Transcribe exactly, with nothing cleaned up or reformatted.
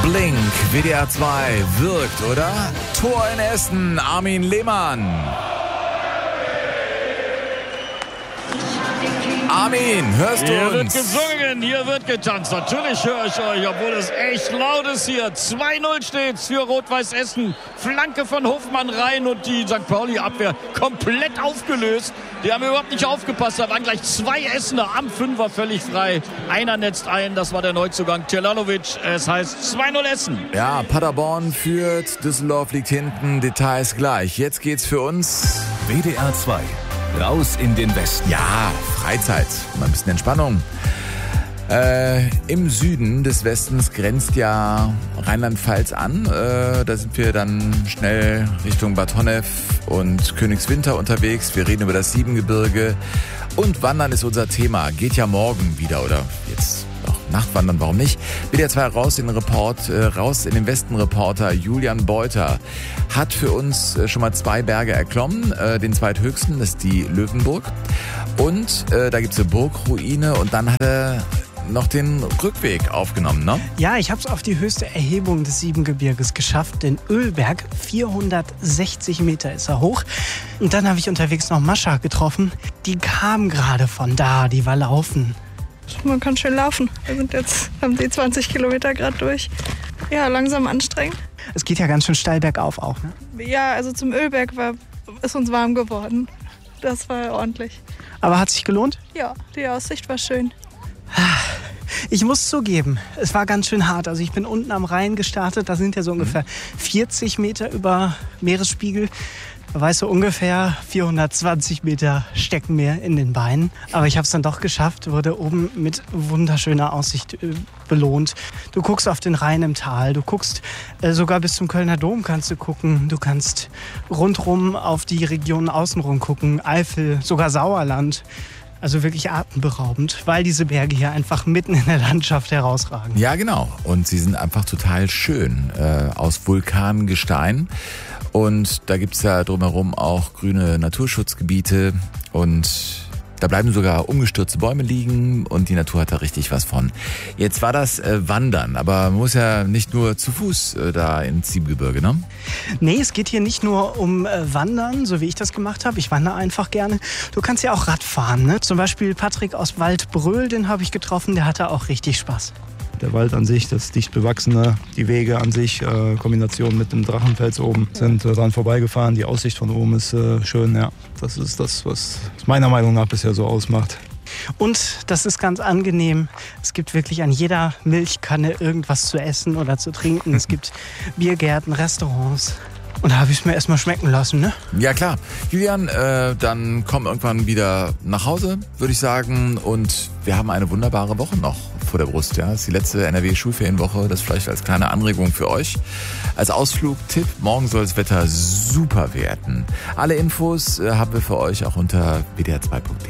Blink, W D R zwei, wirkt, oder? Tor in Essen, Armin Lehmann. Armin, hörst du Hier uns? wird gesungen, hier wird getanzt. Natürlich höre ich euch, obwohl es echt laut ist hier. zwei null steht's für Rot-Weiß Essen. Flanke von Hofmann rein und die Sankt Pauli-Abwehr komplett aufgelöst. Die haben überhaupt nicht aufgepasst. Da waren gleich zwei Essener am Fünfer völlig frei. Einer netzt ein, das war der Neuzugang Celanovic. Es heißt zwei null Essen. Ja, Paderborn führt, Düsseldorf liegt hinten, Details gleich. Jetzt geht's für uns. W D R zwei. Raus in den Westen. Ja, Freizeit, mal ein bisschen Entspannung. Äh, Im Süden des Westens grenzt ja Rheinland-Pfalz an. Äh, da sind wir dann schnell Richtung Bad Honnef und Königswinter unterwegs. Wir reden über das Siebengebirge. Und Wandern ist unser Thema. Geht ja morgen wieder oder jetzt auch Nachtwandern, warum nicht? W D R zwei raus in den Report, äh, raus in den Westen-Reporter Julian Beuter hat für uns äh, schon mal zwei Berge erklommen. Äh, den zweithöchsten ist die Löwenburg. Und äh, da gibt es eine Burgruine und dann hat er noch den Rückweg aufgenommen, ne? Ja, ich habe es auf die höchste Erhebung des Siebengebirges geschafft, den Ölberg. vierhundertsechzig Meter ist er hoch. Und dann habe ich unterwegs noch Mascha getroffen. Die kam gerade von da, die war laufen. Man kann schön laufen. Wir sind jetzt, haben die zwanzig Kilometer gerade durch. Ja, langsam anstrengend. Es geht ja ganz schön steil bergauf auch, ne? Ja, also zum Ölberg war, ist uns warm geworden. Das war ordentlich. Aber hat sich gelohnt? Ja, die Aussicht war schön. Ich muss zugeben, es war ganz schön hart. Also ich bin unten am Rhein gestartet, da sind ja so ungefähr vierzig Meter über Meeresspiegel. Da weißt du, ungefähr vierhundertzwanzig Meter stecken mir in den Beinen. Aber ich habe es dann doch geschafft, wurde oben mit wunderschöner Aussicht äh, belohnt. Du guckst auf den Rhein im Tal, du guckst äh, sogar bis zum Kölner Dom kannst du gucken. Du kannst rundrum auf die Regionen außenrum gucken, Eifel, sogar Sauerland. Also wirklich atemberaubend, weil diese Berge hier einfach mitten in der Landschaft herausragen. Ja, genau. Und sie sind einfach total schön äh, aus Vulkangestein. Und da gibt's ja drumherum auch grüne Naturschutzgebiete und da bleiben sogar umgestürzte Bäume liegen und die Natur hat da richtig was von. Jetzt war das äh, Wandern, aber man muss ja nicht nur zu Fuß äh, da ins Siebengebirge, ne? Nee, es geht hier nicht nur um äh, Wandern, so wie ich das gemacht habe. Ich wandere einfach gerne. Du kannst ja auch Rad fahren, ne? Zum Beispiel Patrick aus Waldbröl, den habe ich getroffen, der hatte auch richtig Spaß. Der Wald an sich, das dicht bewachsene, die Wege an sich, äh, Kombination mit dem Drachenfels oben, sind äh, dran vorbeigefahren. Die Aussicht von oben ist äh, schön, ja. Das ist das, was es meiner Meinung nach bisher so ausmacht. Und das ist ganz angenehm. Es gibt wirklich an jeder Milchkanne irgendwas zu essen oder zu trinken. Es gibt Biergärten, Restaurants. Und da habe ich es mir erstmal schmecken lassen, ne? Ja, klar. Julian, äh, dann komm irgendwann wieder nach Hause, würde ich sagen. Und wir haben eine wunderbare Woche noch vor der Brust. Ja, das ist die letzte N R W-Schulferienwoche. Das vielleicht als kleine Anregung für euch. Als Ausflugtipp, morgen soll das Wetter super werden. Alle Infos äh, haben wir für euch auch unter w d r zwei punkt d e.